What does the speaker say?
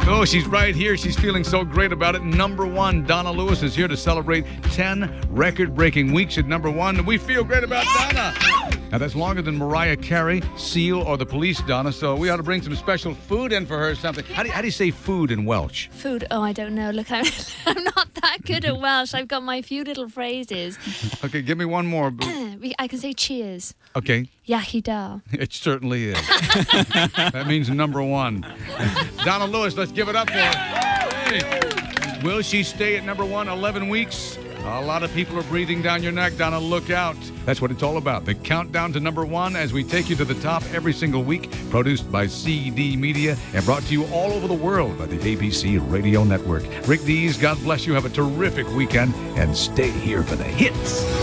Oh, she's right here. She's feeling so great about it. Number one, Donna Lewis is here to celebrate 10 record-breaking weeks at number one. We feel great about Donna. Now, that's longer than Mariah Carey, Seal, or the Police, Donna, so we ought to bring some special food in for her or something. How do you say food in Welsh? Food? Oh, I don't know. Look, I'm not that good at Welsh. I've got my few little phrases. Okay, give me one more. I can say cheers. Okay. Yahi da. It certainly is. That means number one. Donna Lewis, let's give it up for her. Hey. Will she stay at number one 11 weeks? A lot of people are breathing down your neck. Donna, look out. That's what it's all about. The countdown to number one as we take you to the top every single week. Produced by CD Media and brought to you all over the world by the ABC Radio Network. Rick Dees, God bless you. Have a terrific weekend and stay here for the hits.